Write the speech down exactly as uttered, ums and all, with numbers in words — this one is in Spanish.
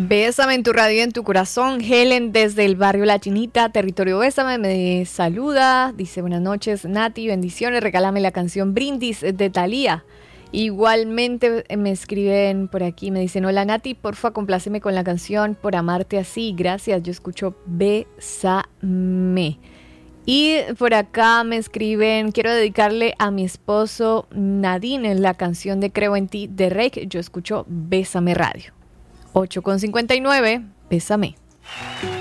Bésame en tu radio y en tu corazón. Helen desde el barrio La Chinita, territorio Bésame, me saluda. Dice, buenas noches, Nati, bendiciones. Regálame la canción Brindis de Thalía. Igualmente me escriben por aquí, me dicen, hola Nati, porfa, compláceme con la canción Por amarte así. Gracias, yo escucho Bésame. Y por acá me escriben, quiero dedicarle a mi esposo Nadine la canción de Creo en ti de Rake. Yo escucho Bésame Radio. ocho con cincuenta y nueve, Bésame.